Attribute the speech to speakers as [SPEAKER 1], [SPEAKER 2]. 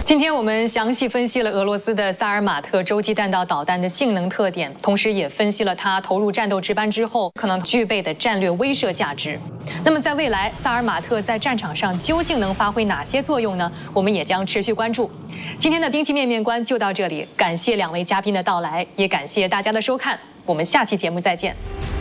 [SPEAKER 1] 今天我们详细分析了俄罗斯的萨尔马特洲际弹道导弹的性能特点，同时也分析了它投入战斗值班之后可能具备的战略威慑价值。那么在未来，萨尔马特在战场上究竟能发挥哪些作用呢？我们也将持续关注。今天的兵器面面观就到这里，感谢两位嘉宾的到来，也感谢大家的收看，我们下期节目再见。